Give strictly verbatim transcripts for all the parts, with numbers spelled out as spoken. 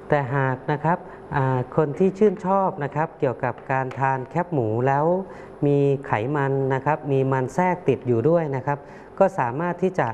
แต่หากนะครับคนที่ชื่นชอบนะครับเกี่ยวกับการทานแคบหมูแล้วมีไขมันนะครับมีมันแทรกติดอยู่ด้วยนะครับก็สามารถที่จะ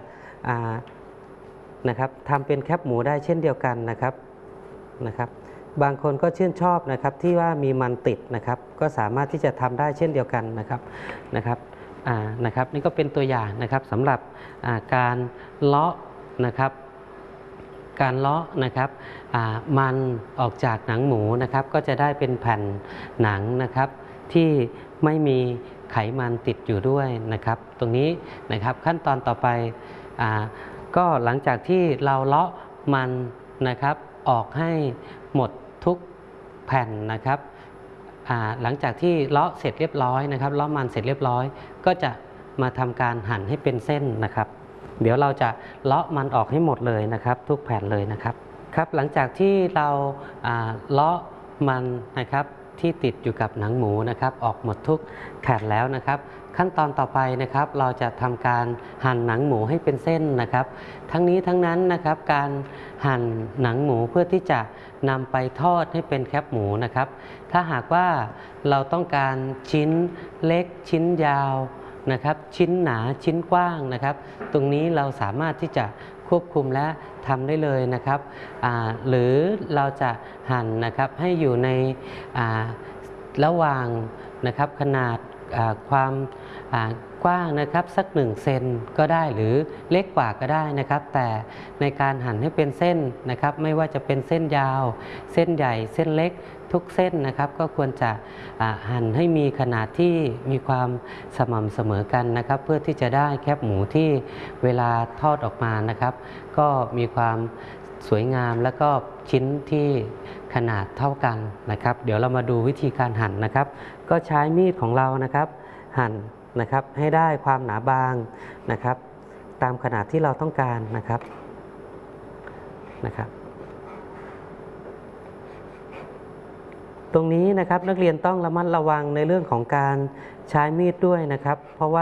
นะครับทำเป็นแคบหมูได้เช่นเดียวกันนะครับนะครับบางคนก็ชื่นชอบนะครับที่ว่ามีมันติดนะครับก็สามารถที่จะทำได้เช่นเดียวกันนะครับนะครับนะครับนี่ก็เป็นตัวอย่างนะครับสำหรับการเลาะนะครับการเลาะนะครับมันออกจากหนังหมูนะครับก็จะได้เป็นแผ่นหนังนะครับที่ไม่มีไขมันติดอยู่ด้วยนะครับตรงนี้นะครับขั้นตอนต่อไปก็หลังจากที่เราเลาะมันนะครับออกให้หมดทุกแผ่นนะครับหลังจากที่เลาะเสร็จเรียบร้อยนะครับเลาะมันเสร็จเรียบร้อยก็จะมาทำการหั่นให้เป็นเส้นนะครับเดี๋ยวเราจะเลาะมันออกให้หมดเลยนะครับทุกแผ่นเลยนะครับครับหลังจากที่เราเลาะมันนะครับที่ติดอยู่กับหนังหมูนะครับออกหมดทุกแผ่นแล้วนะครับขั้นตอนต่อไปนะครับเราจะทำการหั่นหนังหมูให้เป็นเส้นนะครับทั้งนี้ทั้งนั้นนะครับการหั่นหนังหมูเพื่อที่จะนำไปทอดให้เป็นแคบหมูนะครับถ้าหากว่าเราต้องการชิ้นเล็กชิ้นยาวนะครับชิ้นหนาชิ้นกว้างนะครับตรงนี้เราสามารถที่จะควบคุมและทำได้เลยนะครับหรือเราจะหั่นนะครับให้อยู่ในระหว่างนะครับขนาดความกว้างนะครับสักหนึ่งเซนก็ได้หรือเล็กกว่าก็ได้นะครับแต่ในการหั่นให้เป็นเส้นนะครับไม่ว่าจะเป็นเส้นยาวเส้นใหญ่เส้นเล็กทุกเส้นนะครับก็ควรจะหั่นให้มีขนาดที่มีความสม่ำเสมอกันนะครับเพื่อที่จะได้แคบหมูที่เวลาทอดออกมานะครับก็มีความสวยงามแล้วก็ชิ้นที่ขนาดเท่ากันนะครับเดี๋ยวเรามาดูวิธีการหั่นนะครับก็ใช้มีดของเรานะครับหั่นนะครับให้ได้ความหนาบางนะครับตามขนาดที่เราต้องการนะครับนะครับตรงนี้นะครับนักเรียนต้องระมัดระวังในเรื่องของการใช้มีดด้วยนะครับเพราะว่า